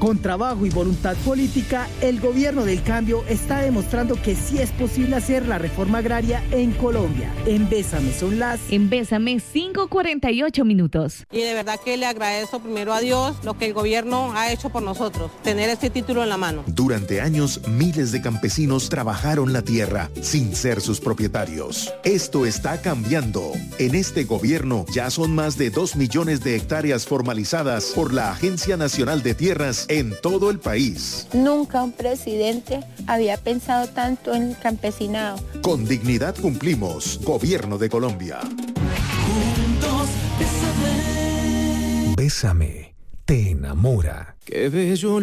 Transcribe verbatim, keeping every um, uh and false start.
Con trabajo y voluntad política, el gobierno del cambio está demostrando que sí es posible hacer la reforma agraria en Colombia. En Bésame son las... En Bésame, cinco cuarenta y ocho minutos. Y de verdad que le agradezco primero a Dios lo que el gobierno ha hecho por nosotros, tener este título en la mano. Durante años, miles de campesinos trabajaron la tierra sin ser sus propietarios. Esto está cambiando. En este gobierno ya son más de dos millones de hectáreas formalizadas por la Agencia Nacional de Tierras en todo el país. Nunca un presidente había pensado tanto en el campesinado. Con dignidad cumplimos. Gobierno de Colombia. Juntos, bésame. Bésame, te enamora. Qué bello